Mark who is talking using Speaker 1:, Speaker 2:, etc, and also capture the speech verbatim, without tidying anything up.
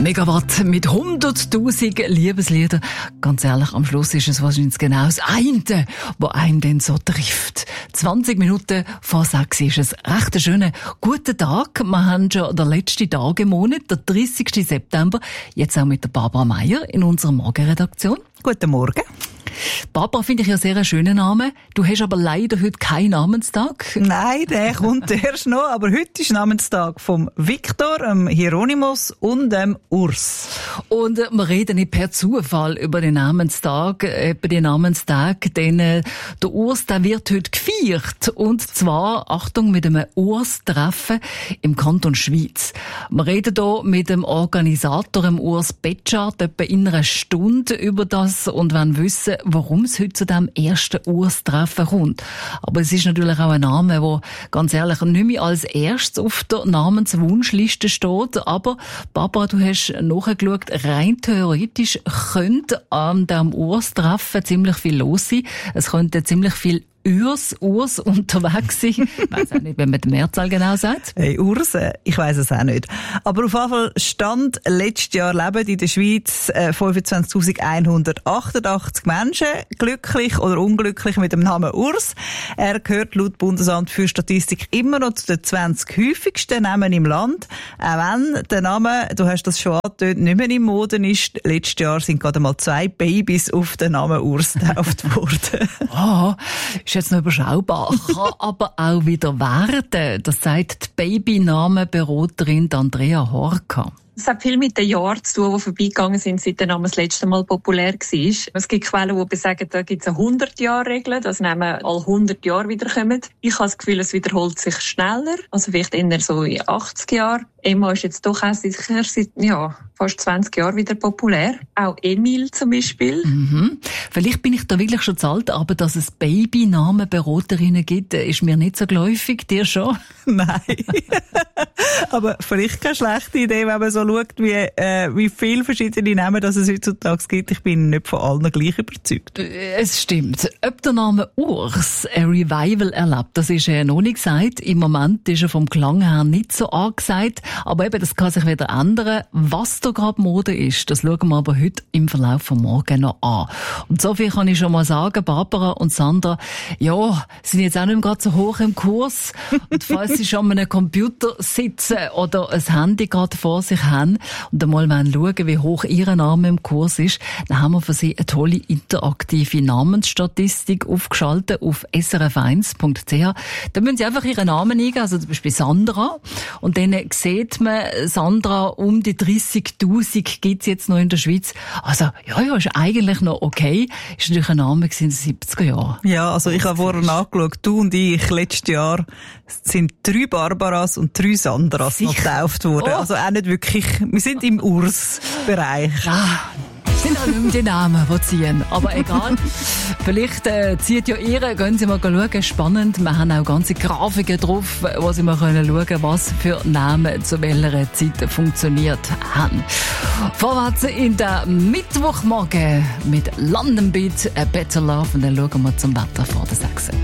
Speaker 1: Megawatt mit hunderttausend Liebeslieder. Ganz ehrlich, am Schluss ist es wahrscheinlich genau das eine, was einen dann so trifft. zwanzig Minuten vor sechs ist es. Recht ein schöner guten Tag. Wir haben schon den letzten Tag im Monat, der dreißigsten September. Jetzt auch mit der Barbara Meier in unserer Morgenredaktion.
Speaker 2: Guten Morgen.
Speaker 1: Barbara finde ich ja sehr einen schönen Namen. Du hast aber leider heute keinen Namenstag.
Speaker 2: Nein, der kommt erst noch. Aber heute ist Namenstag vom Viktor, dem Hieronymus und dem Urs.
Speaker 1: Und äh, wir reden nicht per Zufall über den Namenstag, äh, über den Namenstag, denn äh, der Urs, der wird heute gefeiert. Und zwar, Achtung, mit einem Urs-Treffen im Kanton Schwyz. Wir reden hier mit dem Organisator, dem Urs Betschart, etwa in einer Stunde über das und wollen wissen, warum es heute zu diesem ersten Urs-Treffen kommt. Aber es ist natürlich auch ein Name, der ganz ehrlich nicht mehr als erstes auf der Namenswunschliste steht. Aber Barbara, du hast nachgeschaut, rein theoretisch könnte an diesem Urs-Treffen ziemlich viel los sein. Es könnte ziemlich viel Urs, Urs unterwegs sein. Ich weiss auch nicht, wenn man die Mehrzahl genau sagt.
Speaker 2: Hey, Urs, ich weiss es auch nicht. Aber auf jeden Fall stand letztes Jahr leben in der Schweiz äh, fünfundzwanzigtausendeinhundertachtundachtzig Menschen, glücklich oder unglücklich mit dem Namen Urs. Er gehört laut Bundesamt für Statistik immer noch zu den zwanzig häufigsten Namen im Land. Auch wenn der Name, du hast das schon angetönt, nicht mehr in Mode ist. Letztes Jahr sind gerade mal zwei Babys auf den Namen Urs getauft worden.
Speaker 1: Oh, ist jetzt noch überschaubar, kann aber auch wieder werden. Das sagt die Babynamenberaterin Andrea Horka.
Speaker 3: Es hat viel mit den Jahren zu tun, die vorbeigegangen sind, seit der Name das letzte Mal populär war. Es gibt Quellen, die besagen, da gibt es eine hundert-Jahr-Regel, dass Namen alle hundert Jahre wiederkommen. Ich habe das Gefühl, es wiederholt sich schneller, also vielleicht eher so in achtzig Jahren. Emma ist jetzt doch auch sicher seit ja, fast zwanzig Jahren wieder populär. Auch Emil zum Beispiel.
Speaker 1: Mhm. Vielleicht bin ich da wirklich schon zu alt, aber dass es Babynamenberaterinnen gibt, ist mir nicht so geläufig. Dir schon?
Speaker 2: Nein. Aber vielleicht keine schlechte Idee, wenn man so schaut, wie, äh, wie viele verschiedene Namen das es heutzutage gibt. Ich bin nicht von allen gleich überzeugt.
Speaker 1: Es stimmt. Ob der Name Urs ein Revival erlebt, das ist ja noch nicht gesagt. Im Moment ist er vom Klang her nicht so angesagt. Aber eben, das kann sich wieder ändern. Was da gerade Mode ist, das schauen wir aber heute im Verlauf von morgen noch an. Und so viel kann ich schon mal sagen, Barbara und Sandra, ja, sind jetzt auch nicht mehr gerade so hoch im Kurs. Und falls sie schon an einem Computer sitzen oder ein Handy gerade vor sich haben und einmal schauen, wie hoch ihr Name im Kurs ist, dann haben wir für sie eine tolle interaktive Namensstatistik aufgeschaltet auf s r f eins punkt c h. Da müssen sie einfach ihren Namen eingeben, also zum Beispiel Sandra, und dann sieht man, Sandra, um die dreissigtausend gibt es jetzt noch in der Schweiz. Also, ja, ja, ist eigentlich noch okay. Ist natürlich ein Name in den siebziger Jahren.
Speaker 2: Ja, also ich habe vorher nachgeschaut, du und ich, letztes Jahr sind drei Barbaras und drei Sandras noch getauft worden.
Speaker 1: Oh.
Speaker 2: Also auch nicht wirklich, wir sind im Urs-Bereich.
Speaker 1: Ja. Sind auch nicht mehr die Namen, die ziehen. Aber egal. Vielleicht äh, zieht ja ihre, gehen Sie mal schauen. Spannend. Wir haben auch ganze Grafiken drauf, wo Sie mal schauen können, was für Namen zu welcher Zeit funktioniert haben. Vorwärts in der Mittwochmorgen mit London Beat, A Better Love. Und dann schauen wir zum Wetter vor der sechs.